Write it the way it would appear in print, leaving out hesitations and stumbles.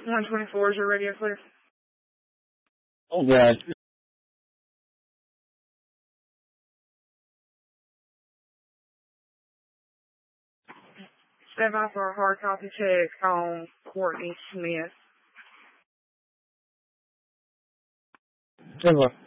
124, is your radio clear? Oh, God. Stand by for a hard copy check on Courtney Smith. Stand by.